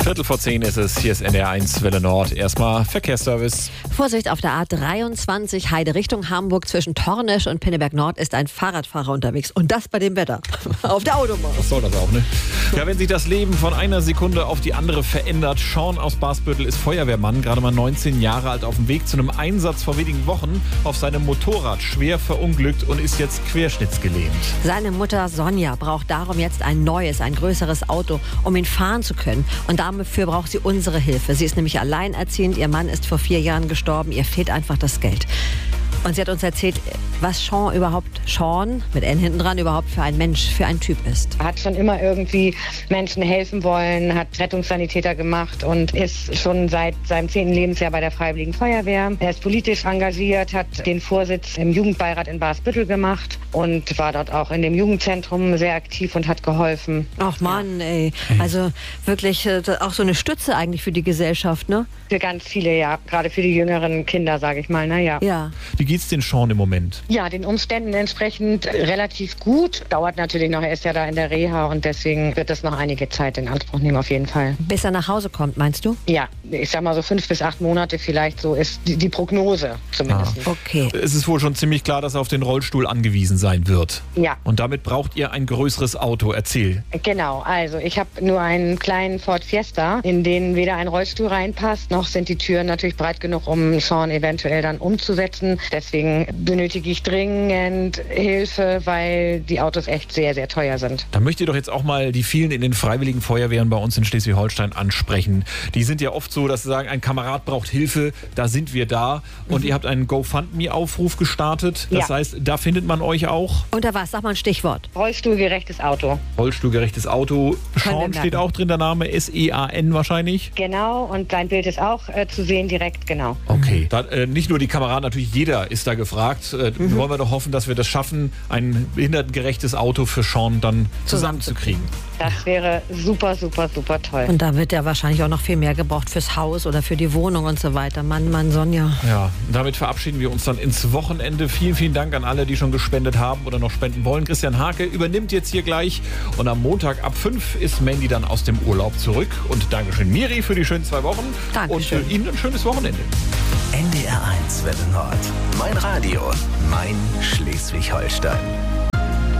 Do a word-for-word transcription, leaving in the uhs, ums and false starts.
Viertel vor zehn ist es. Hier ist N D R eins Welle Nord. Erstmal Verkehrsservice. Vorsicht, auf der A dreiundzwanzig Heide Richtung Hamburg zwischen Tornisch und Pinneberg Nord ist ein Fahrradfahrer unterwegs. Und das bei dem Wetter. Auf der Autobahn. Was soll das auch, ne? Ja, wenn sich das Leben von einer Sekunde auf die andere verändert. Sean aus Basbüttel ist Feuerwehrmann, gerade mal neunzehn Jahre alt, auf dem Weg zu einem Einsatz vor wenigen Wochen auf seinem Motorrad schwer verunglückt und ist jetzt querschnittsgelähmt. Seine Mutter Sonja braucht darum jetzt ein neues, ein größeres Auto, um ihn fahren zu können. Und dafür braucht sie unsere Hilfe. Sie ist nämlich alleinerziehend. Ihr Mann ist vor vier Jahren gestorben. Ihr fehlt einfach das Geld. Und sie hat uns erzählt, was Sean überhaupt, Sean mit N hinten dran, überhaupt für ein Mensch, für ein Typ ist. Er hat schon immer irgendwie Menschen helfen wollen, hat Rettungssanitäter gemacht und ist schon seit seinem zehnten Lebensjahr bei der Freiwilligen Feuerwehr. Er ist politisch engagiert, hat den Vorsitz im Jugendbeirat in Basbüttel gemacht und war dort auch in dem Jugendzentrum sehr aktiv und hat geholfen. Ach Mann, ey. Also wirklich äh, auch so eine Stütze eigentlich für die Gesellschaft, ne? Für ganz viele, ja. Gerade für die jüngeren Kinder, sage ich mal, naja. Ja. Wie geht's den Sean im Moment? Ja, den Umständen entsprechend relativ gut. Dauert natürlich noch, er ist ja da in der Reha und deswegen wird das noch einige Zeit in Anspruch nehmen, auf jeden Fall. Bis er nach Hause kommt, meinst du? Ja, ich sag mal so fünf bis acht Monate vielleicht, so ist die, die Prognose zumindest. Ah. Okay. Es ist wohl schon ziemlich klar, dass er auf den Rollstuhl angewiesen sein wird. Ja. Und damit braucht ihr ein größeres Auto. Erzähl. Genau, also ich habe nur einen kleinen Ford Fiesta, in den weder ein Rollstuhl reinpasst, noch sind die Türen natürlich breit genug, um Sean eventuell dann umzusetzen. Deswegen benötige ich dringend Hilfe, weil die Autos echt sehr, sehr teuer sind. Da möchte ich doch jetzt auch mal die vielen in den Freiwilligen Feuerwehren bei uns in Schleswig-Holstein ansprechen. Die sind ja oft so, dass sie sagen, ein Kamerad braucht Hilfe, da sind wir da. Und mhm. ihr habt einen GoFundMe-Aufruf gestartet. Das ja. heißt, da findet man euch auch. Unter was? Sag mal ein Stichwort. Rollstuhlgerechtes Auto. Rollstuhlgerechtes Auto. Sean steht auch drin, der Name S E A N wahrscheinlich. Genau, und sein Bild ist auch äh, zu sehen direkt, genau. Okay. Da, äh, nicht nur die Kameraden, natürlich jeder ist da gefragt. Äh, mhm. Wollen wir doch hoffen, dass wir das schaffen, ein behindertengerechtes Auto für Sean dann zusammenzukriegen. Das wäre super, super, super toll. Und da wird ja wahrscheinlich auch noch viel mehr gebraucht fürs Haus oder für die Wohnung und so weiter. Mann, Mann, Sonja. Ja, damit verabschieden wir uns dann ins Wochenende. Vielen, vielen Dank an alle, die schon gespendet haben oder noch spenden wollen. Christian Hake übernimmt jetzt hier gleich. Und am Montag ab fünf ist Mandy dann aus dem Urlaub zurück. Und Dankeschön Miri für die schönen zwei Wochen. Dankeschön. Und Ihnen ein schönes Wochenende. N D R eins Welle Nord. Mein Radio. Mein Schleswig-Holstein.